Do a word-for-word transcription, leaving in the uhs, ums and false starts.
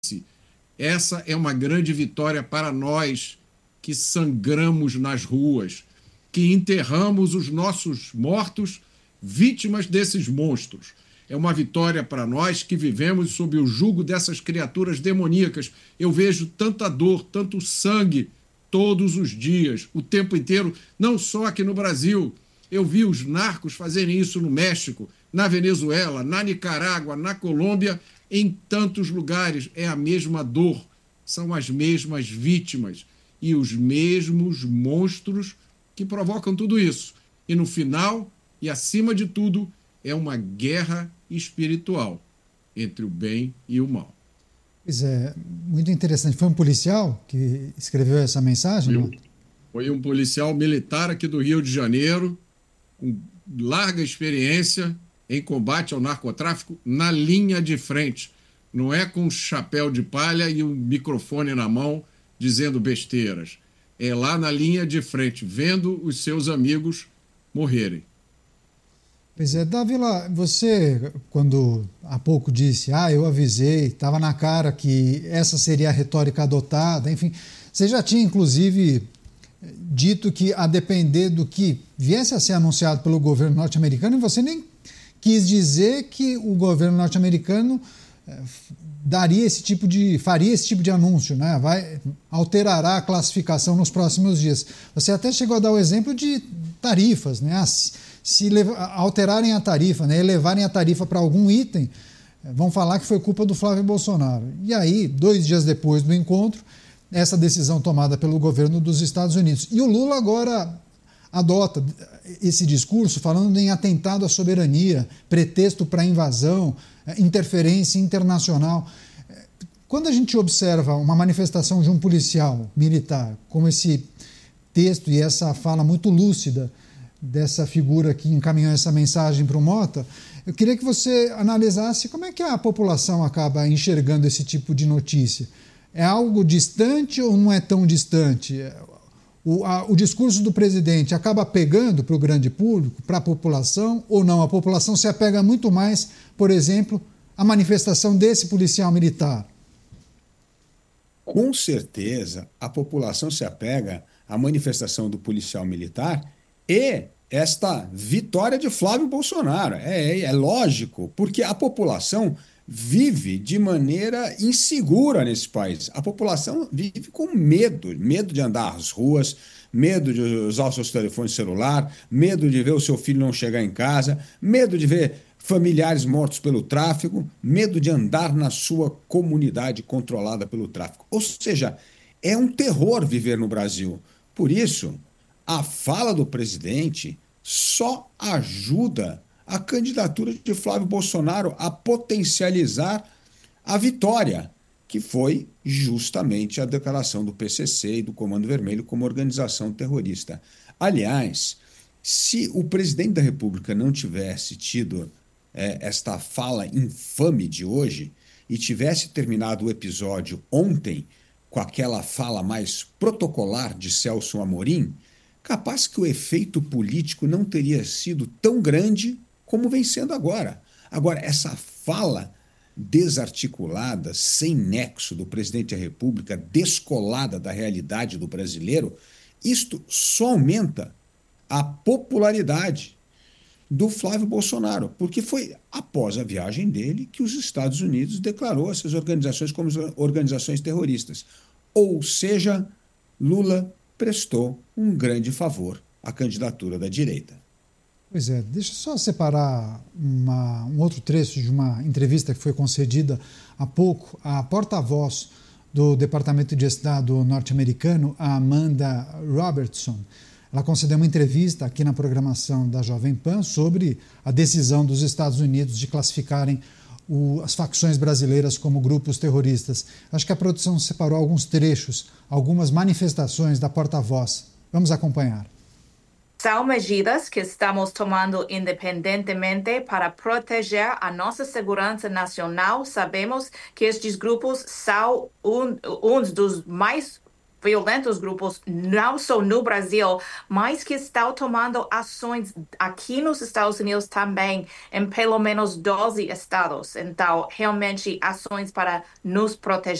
Essa é uma grande vitória para nós que sangramos nas ruas, que enterramos os nossos mortos vítimas desses monstros. É uma vitória para nós que vivemos sob o jugo dessas criaturas demoníacas. Eu vejo tanta dor, tanto sangue todos os dias, o tempo inteiro, não só aqui no Brasil. Eu vi os narcos fazerem isso no México, na Venezuela, na Nicarágua, na Colômbia, em tantos lugares. É a mesma dor, são as mesmas vítimas e os mesmos monstros que provocam tudo isso. E no final, e acima de tudo, é uma guerra espiritual entre o bem e o mal. Pois é, muito interessante. Foi um policial que escreveu essa mensagem? Foi um, foi um policial militar aqui do Rio de Janeiro, com larga experiência em combate ao narcotráfico na linha de frente. Não é com um chapéu de palha e um microfone na mão dizendo besteiras. É lá na linha de frente, vendo os seus amigos morrerem. Pois é, Dávila, você, quando há pouco disse, ah, eu avisei, estava na cara que essa seria a retórica adotada, enfim, você já tinha, inclusive, dito que, a depender do que viesse a ser anunciado pelo governo norte-americano, você nem quis dizer que o governo norte-americano daria esse tipo de, faria esse tipo de anúncio, né? Vai, alterará a classificação nos próximos dias. Você até chegou a dar o exemplo de tarifas, né? Se, se alterarem a tarifa, né? Elevarem a tarifa para algum item, vão falar que foi culpa do Flávio Bolsonaro. E aí, dois dias depois do encontro, essa decisão tomada pelo governo dos Estados Unidos. E o Lula agora adota esse discurso falando em atentado à soberania, pretexto para invasão, interferência internacional. Quando a gente observa uma manifestação de um policial militar, como esse texto e essa fala muito lúcida dessa figura que encaminhou essa mensagem para o Mota, eu queria que você analisasse como é que a população acaba enxergando esse tipo de notícia. É algo distante ou não é tão distante? O, a, o discurso do presidente acaba pegando para o grande público, para a população, ou não? A população se apega muito mais, por exemplo, à manifestação desse policial militar. Com certeza, a população se apega à manifestação do policial militar e esta vitória de Flávio Bolsonaro. É, é lógico, porque a população vive de maneira insegura nesse país. A população vive com medo, medo de andar às ruas, medo de usar o seu telefone celular, medo de ver o seu filho não chegar em casa, medo de ver familiares mortos pelo tráfico, medo de andar na sua comunidade controlada pelo tráfico. Ou seja, é um terror viver no Brasil. Por isso, a fala do presidente só ajuda a candidatura de Flávio Bolsonaro a potencializar a vitória, que foi justamente a declaração do P C C e do Comando Vermelho como organização terrorista. Aliás, se o presidente da República não tivesse tido é, esta fala infame de hoje e tivesse terminado o episódio ontem com aquela fala mais protocolar de Celso Amorim, capaz que o efeito político não teria sido tão grande como vem sendo agora. Agora, essa fala desarticulada, sem nexo do presidente da República, descolada da realidade do brasileiro, isto só aumenta a popularidade do Flávio Bolsonaro, porque foi após a viagem dele que os Estados Unidos declarou essas organizações como organizações terroristas. Ou seja, Lula prestou um grande favor à candidatura da direita. Pois é, deixa eu só separar uma, um outro trecho de uma entrevista que foi concedida há pouco à porta-voz do Departamento de Estado norte-americano, a Amanda Robertson. Ela concedeu uma entrevista aqui na programação da Jovem Pan sobre a decisão dos Estados Unidos de classificarem o, as facções brasileiras como grupos terroristas. Acho que a produção separou alguns trechos, algumas manifestações da porta-voz. Vamos acompanhar. São medidas que estamos tomando independentemente para proteger a nossa segurança nacional. Sabemos que estes grupos são um, um dos mais violentos grupos, não só no Brasil, mas que estão tomando ações aqui nos Estados Unidos também, em pelo menos doze estados. Então, realmente, ações para nos proteger.